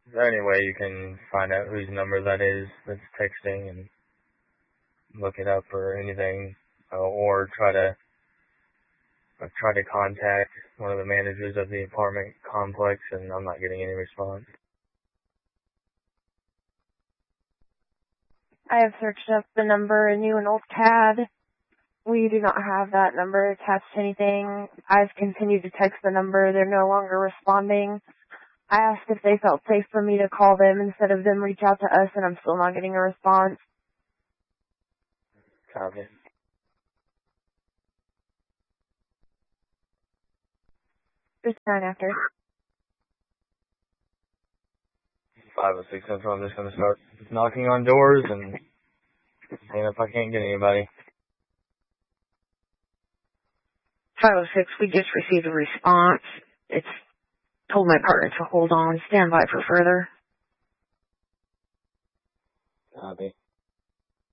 Is there any way you can find out whose number that is that's texting and look it up or anything, or try to contact one of the managers of the apartment complex, and I'm not getting any response. I have searched up the number in New and Old CAD. We do not have that number attached to anything. I've continued to text the number. They're no longer responding. I asked if they felt safe for me to call them instead of them reach out to us, and I'm still not getting a response. Copy. Just 9 after. 506 Central. I'm just going to start knocking on doors and seeing if I can't get anybody. 506, we just received a response. It's told my partner to hold on, stand by for further. Copy.